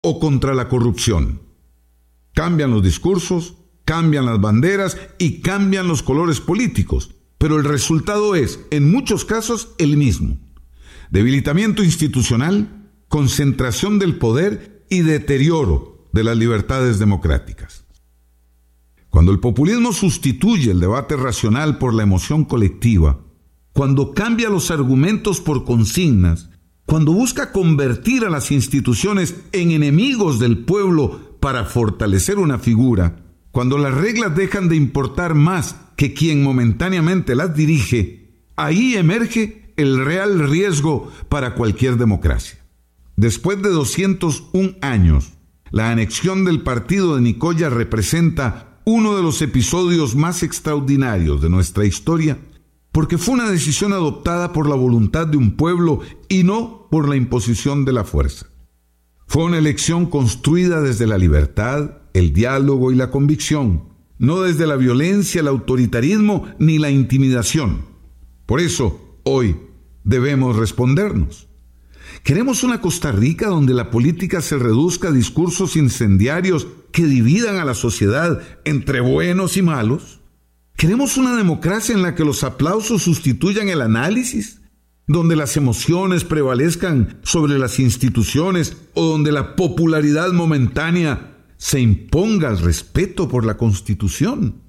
o contra la corrupción. Cambian los discursos, cambian las banderas y cambian los colores políticos, pero el resultado es, en muchos casos, el mismo: debilitamiento institucional, concentración del poder y deterioro de las libertades democráticas. Cuando el populismo sustituye el debate racional por la emoción colectiva, cuando cambia los argumentos por consignas, cuando busca convertir a las instituciones en enemigos del pueblo para fortalecer una figura, cuando las reglas dejan de importar más que quien momentáneamente las dirige, ahí emerge el real riesgo para cualquier democracia. Después de 201 años, la anexión del partido de Nicoya representa uno de los episodios más extraordinarios de nuestra historia, porque fue una decisión adoptada por la voluntad de un pueblo y no por la imposición de la fuerza. Fue una elección construida desde la libertad, el diálogo y la convicción, no desde la violencia, el autoritarismo ni la intimidación. Por eso, hoy debemos respondernos. ¿Queremos una Costa Rica donde la política se reduzca a discursos incendiarios que dividan a la sociedad entre buenos y malos? ¿Queremos una democracia en la que los aplausos sustituyan el análisis? ¿Donde las emociones prevalezcan sobre las instituciones o donde la popularidad momentánea se imponga al respeto por la Constitución?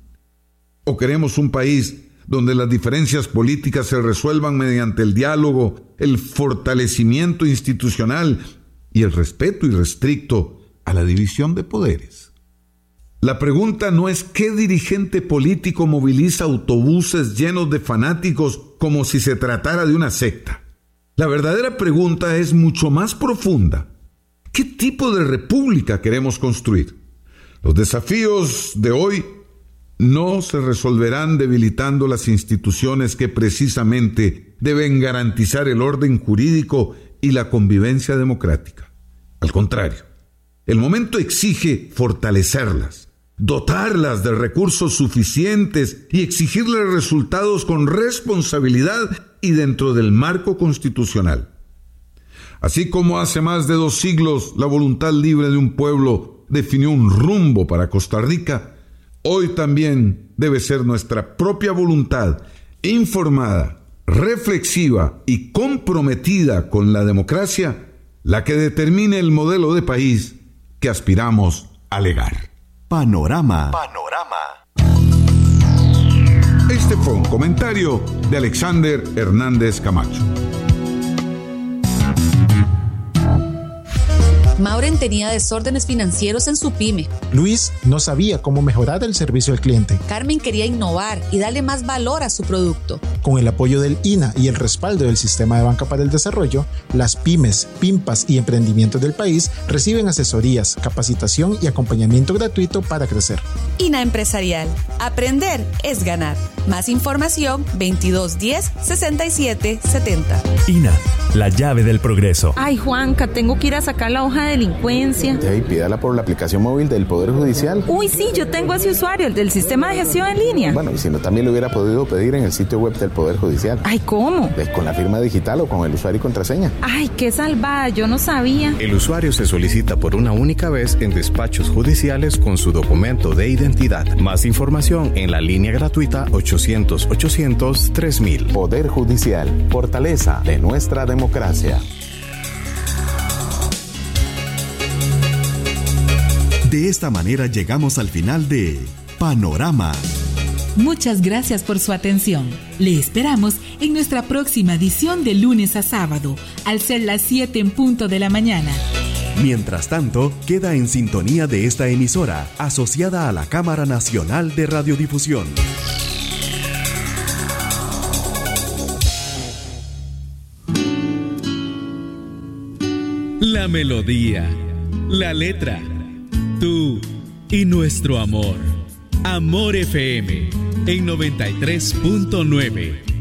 ¿O queremos un país donde las diferencias políticas se resuelvan mediante el diálogo, el fortalecimiento institucional y el respeto irrestricto a la división de poderes? La pregunta no es qué dirigente político moviliza autobuses llenos de fanáticos como si se tratara de una secta. La verdadera pregunta es mucho más profunda. ¿Qué tipo de república queremos construir? Los desafíos de hoy no se resolverán debilitando las instituciones que precisamente deben garantizar el orden jurídico y la convivencia democrática. Al contrario, el momento exige fortalecerlas, dotarlas de recursos suficientes y exigirles resultados con responsabilidad y dentro del marco constitucional. Así como hace más de 2 siglos la voluntad libre de un pueblo definió un rumbo para Costa Rica, hoy también debe ser nuestra propia voluntad, informada, reflexiva y comprometida con la democracia, la que determine el modelo de país que aspiramos a legar. Panorama. Este fue un comentario de Alexander Hernández Camacho. Mauren tenía desórdenes financieros en su pyme. Luis no sabía cómo mejorar el servicio al cliente. Carmen quería innovar y darle más valor a su producto. Con el apoyo del INA y el respaldo del Sistema de Banca para el Desarrollo, las pymes, PIMPAS y emprendimientos del país reciben asesorías, capacitación y acompañamiento gratuito para crecer. INA Empresarial. Aprender es ganar. Más información 2210-6770. INA, la llave del progreso. Ay, Juanca, tengo que ir a sacar la hoja de delincuencia. Pídala por la aplicación móvil del Poder Judicial. Uy, sí, yo tengo ese usuario, el del sistema de gestión en línea. Bueno, y si no, también lo hubiera podido pedir en el sitio web del Poder Judicial. Ay, ¿cómo? Con la firma digital o con el usuario y contraseña. Ay, qué salvada, yo no sabía. El usuario se solicita por una única vez en despachos judiciales con su documento de identidad. Más información en la línea gratuita 800-800-3000. Poder Judicial, fortaleza de nuestra democracia. De esta manera llegamos al final de Panorama. Muchas gracias por su atención. Le esperamos en nuestra próxima edición de lunes a sábado, al ser las 7 en punto de la mañana. Mientras tanto, queda en sintonía de esta emisora, asociada a la Cámara Nacional de Radiodifusión. La melodía, la letra, tú y nuestro amor. Amor FM en 93.9.